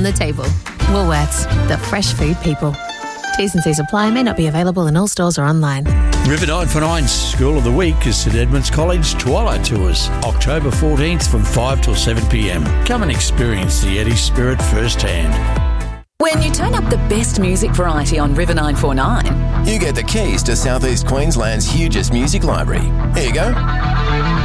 the table. Woolworths, the fresh food people. T's and C's apply, may not be available in all stores or online. River 949's School of the Week is St Edmunds College Twilight Tours, October 14th from 5 till 7pm. Come and experience the Eddie spirit firsthand. When you turn up the best music variety on River 949, you get the keys to South East Queensland's hugest music library. Here you go.